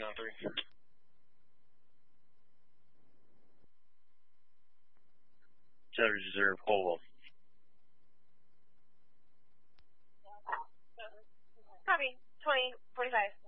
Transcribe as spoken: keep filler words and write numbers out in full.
on three. Cheddar Reserve, Colwell. Copy. twenty forty-five.